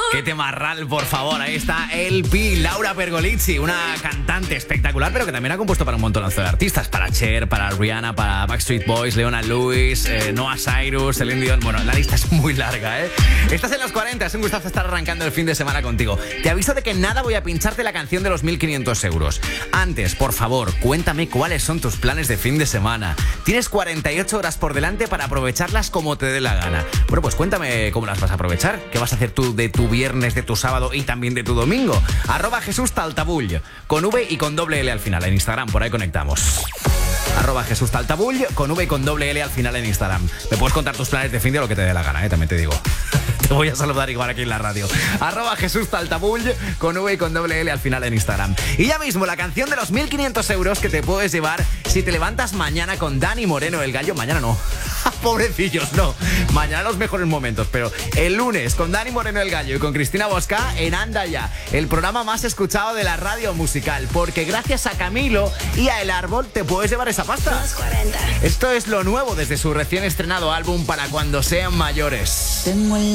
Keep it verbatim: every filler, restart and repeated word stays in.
Qué temarral, por favor. Ahí está L P, Laura Pergolizzi, una cantante espectacular, pero que también ha compuesto para un montonazo de artistas. Para Cher, para Rihanna, para Backstreet Boys, Leona Lewis, eh, Noah Cyrus, Celine Dion. Bueno, la lista es muy larga, ¿eh? Estás en los cuarenta, es un gustazo estar arrancando el fin de semana contigo. Te aviso de que nada voy a pincharte la canción de los mil quinientos euros. Antes, por favor, cuéntame cuáles son tus planes de fin de semana. Tienes cuarenta y ocho horas por delante para aprovecharlas como te dé la gana. Bueno, pues cuéntame cómo las vas a aprovechar. ¿Qué vas a hacer tú de tu viernes, de tu sábado y también de tu domingo? Arroba Jesús Taltabull, con V y con doble L al final en Instagram, por ahí conectamos. Arroba Jesús Taltabull, con V y con doble L al final en Instagram. Me puedes contar tus planes de fin de lo que te dé la gana, ¿eh? También te digo. Te voy a saludar igual aquí en la radio. Arroba Jesús Taltabull, con V y con doble L al final en Instagram. Y ya mismo la canción de los mil quinientos euros que te puedes llevar si te levantas mañana con Dani Moreno, el gallo. Mañana no. Pobrecillos, no. Mañana los mejores momentos, pero el lunes con Dani Moreno, el gallo, y con Cristina Bosca en Anda Ya, el programa más escuchado de la radio musical, porque gracias a Camilo y a El Árbol te puedes llevar esa pasta. Esto es lo nuevo desde su recién estrenado álbum Para Cuando Sean Mayores. Tengo el